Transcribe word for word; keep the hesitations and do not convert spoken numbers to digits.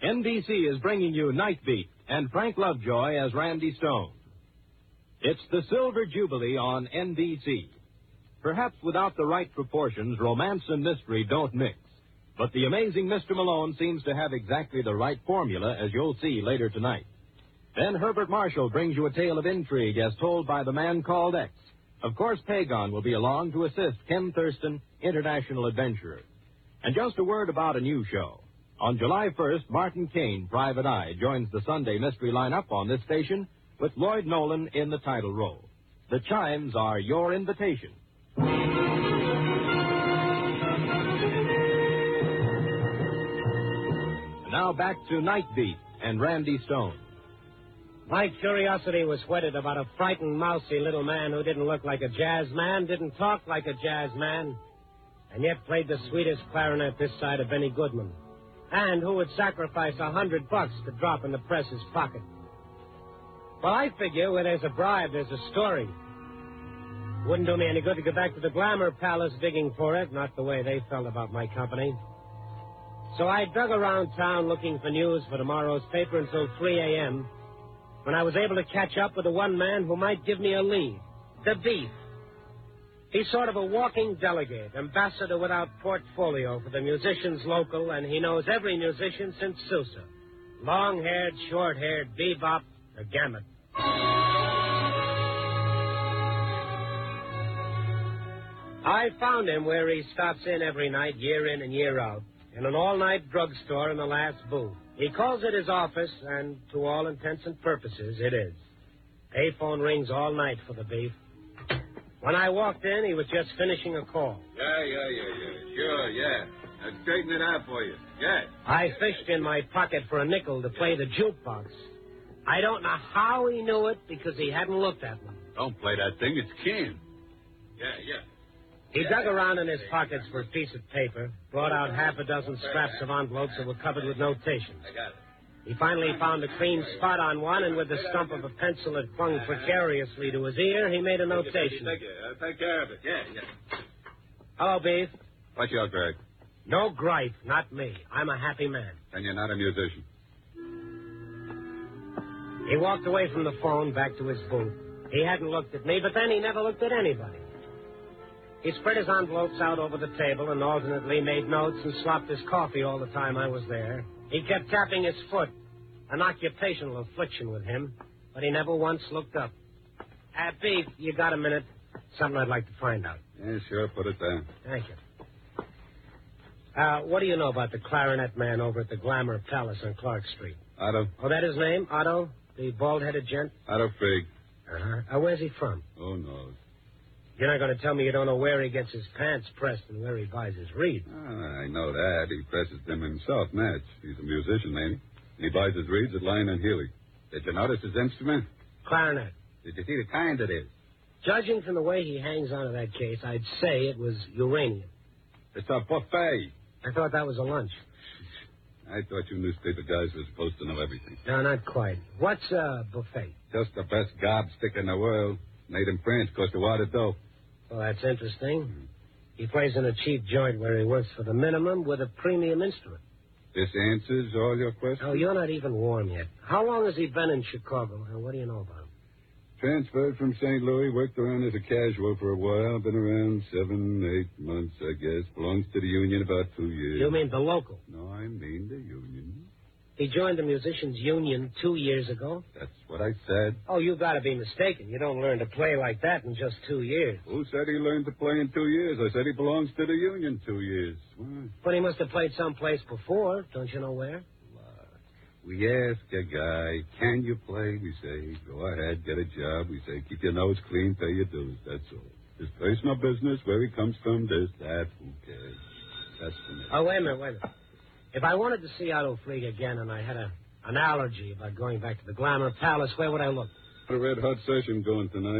N B C is bringing you Night Beat and Frank Lovejoy as Randy Stone. It's the Silver Jubilee on N B C. Perhaps without the right proportions, romance and mystery don't mix. But the amazing Mister Malone seems to have exactly the right formula, as you'll see later tonight. Then Herbert Marshall brings you a tale of intrigue as told by the man called X. Of course, Pagon will be along to assist Ken Thurston, international adventurer. And just a word about a new show. On July first, Martin Caine, Private Eye, joins the Sunday mystery lineup on this station with Lloyd Nolan in the title role. The chimes are your invitation. And now back to Night Beat and Randy Stone. My curiosity was whetted about a frightened, mousy little man who didn't look like a jazz man, didn't talk like a jazz man, and yet played the sweetest clarinet this side of Benny Goodman, and who would sacrifice a hundred bucks to drop in the press's pocket. Well, I figure where there's a bribe, there's a story. Wouldn't do me any good to go back to the Glamour Palace digging for it, not the way they felt about my company. So I dug around town looking for news for tomorrow's paper until three a.m., when I was able to catch up with the one man who might give me a lead, the Beef. He's sort of a walking delegate, ambassador without portfolio for the musicians local, and he knows every musician since Sousa. Long-haired, short-haired, bebop, the gamut. I found him where he stops in every night, year in and year out, in an all-night drugstore in the last booth. He calls it his office, and to all intents and purposes, it is. Payphone rings all night for the Beef. When I walked in, he was just finishing a call. Yeah, yeah, yeah, yeah. Sure, yeah. I'll straighten it out for you. Yeah. I fished in my pocket for a nickel to play the jukebox. I don't know how he knew it, because he hadn't looked at one. Don't play that thing. It's Ken. Yeah, yeah. He dug around in his pockets for a piece of paper, brought out half a dozen scraps of envelopes that were covered with notations. I got it. He finally found a clean spot on one, and with the stump of a pencil that clung precariously to his ear, he made a notation. Thank you. I'll take care of it. Yeah, yeah. Hello, Beef. What's your Greg? No gripe, not me. I'm a happy man. Then you're not a musician. He walked away from the phone back to his booth. He hadn't looked at me, but then he never looked at anybody. He spread his envelopes out over the table and alternately made notes and slopped his coffee all the time I was there. He kept tapping his foot, an occupational affliction with him, but he never once looked up. Uh, Beef, you got a minute? Something I'd like to find out. Yeah, sure. Put it down. Thank you. Uh, what do you know about the clarinet man over at the Glamour Palace on Clark Street? Otto. Oh, that his name? Otto? The bald-headed gent? Otto Fig. Uh-huh. Uh, where's he from? Who knows? You're not going to tell me you don't know where he gets his pants pressed and where he buys his reeds. Ah, I know that. He presses them himself, Natch. He's a musician, ain't he? He buys his reeds at Lyon and Healy. Did you notice his instrument? Clarinet. Did you see the kind it is? Judging from the way he hangs on to that case, I'd say it was uranium. It's a buffet. I thought that was a lunch. I thought you newspaper guys were supposed to know everything. No, not quite. What's a buffet? Just the best gobstick in the world. Made in France, cost a wad of dough. Well, that's interesting. He plays in a cheap joint where he works for the minimum with a premium instrument. This answers all your questions? Oh, you're not even warm yet. How long has he been in Chicago, and what do you know about him? Transferred from Saint Louis, worked around as a casual for a while. Been around seven, eight months, I guess. Belongs to the union about two years. You mean the local? No, I mean the union. He joined the musicians' union two years ago? That's what I said. Oh, you got to be mistaken. You don't learn to play like that in just two years. Who said he learned to play in two years? I said he belongs to the union two years. Well, but he must have played someplace before. Don't you know where? Look, we ask a guy, can you play? We say, go ahead, get a job. We say, keep your nose clean, pay your dues. That's all. His personal business, where he comes from, this, that, who cares? That's the matter. Oh, wait a minute, wait a minute. If I wanted to see Otto Fleeg again and I had a, an allergy about going back to the Glamour Palace, where would I look? A red hot session going tonight.